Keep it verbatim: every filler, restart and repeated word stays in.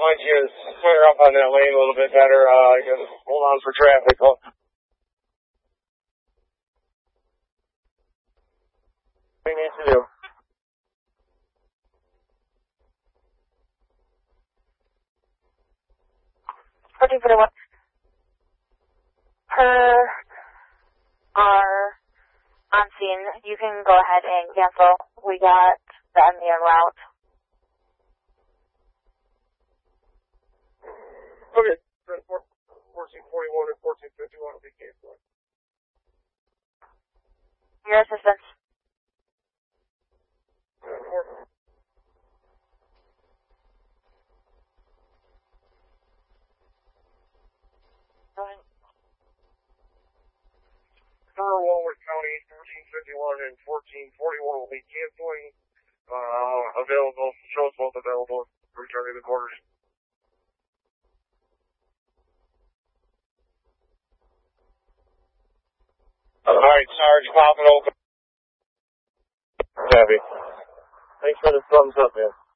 want you to square up on that lane a little bit better. Uh, just hold on for traffic. What do you need to do? fourteen forty-one. Per our on scene, you can go ahead and cancel. We got the M E N route. Okay, fourteen forty-one and fourteen fifty-one will be canceled. Your assistance. For Walworth County, fourteen fifty-one and fourteen forty-one will be canceling. Uh, available, shows both available, returning to quarters. All right, Sarge, pop it open. Heavy. Thanks for the thumbs up, man.